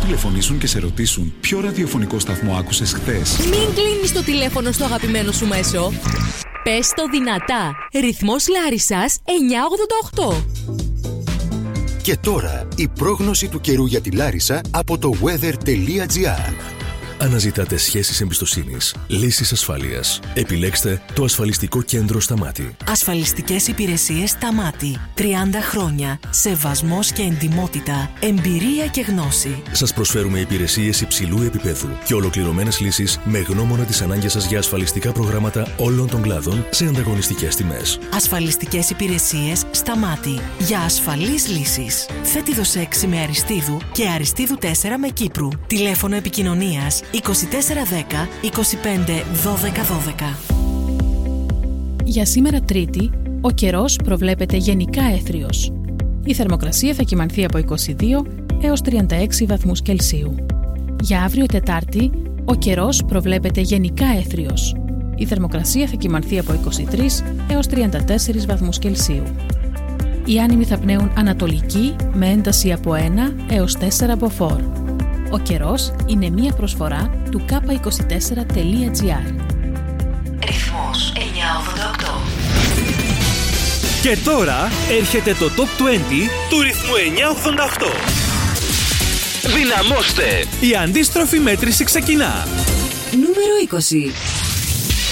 τηλεφωνήσουν και σε ρωτήσουν ποιο ραδιοφωνικό σταθμό άκουσες χθες? Μην κλείνεις το τηλέφωνο στο αγαπημένο σου μέσο. Πες το δυνατά. Ρυθμός Λάρισσας 988. Και τώρα η πρόγνωση του καιρού για τη Λάρισα από το weather.gr. Αναζητάτε σχέσεις εμπιστοσύνης, λύσεις ασφάλειας. Επιλέξτε το ασφαλιστικό κέντρο Σταμάτη. Ασφαλιστικές υπηρεσίες Σταμάτη. 30 χρόνια. Σεβασμός και εντιμότητα. Εμπειρία και γνώση. Σας προσφέρουμε υπηρεσίες υψηλού επίπεδου και ολοκληρωμένες λύσεις με γνώμονα τις ανάγκες σας για ασφαλιστικά προγράμματα όλων των κλάδων σε ανταγωνιστικές τιμές. Ασφαλιστικές υπηρεσίες Σταμάτη. Για ασφαλείς λύσεις. Θέτιδος 6 με Αριστείδου και Αριστείδου 4 με Κύπρου. Τηλέφωνο επικοινωνίας 2410 25 12 12. Για σήμερα Τρίτη, ο καιρός προβλέπεται γενικά έθριος. Η θερμοκρασία θα κυμανθεί από 22 έως 36 βαθμούς Κελσίου. Για αύριο Τετάρτη, ο καιρός προβλέπεται γενικά έθριος. Η θερμοκρασία θα κυμανθεί από 23 έως 34 βαθμούς Κελσίου. Οι άνεμοι θα πνέουν ανατολική με ένταση από 1 έως 4 μποφόρ. Ο καιρός είναι μία προσφορά του k24.gr. Ρυθμός 988. Και τώρα έρχεται το Top 20 του ρυθμού 988. Δυναμώστε! Η αντίστροφη μέτρηση ξεκινά. Νούμερο 20.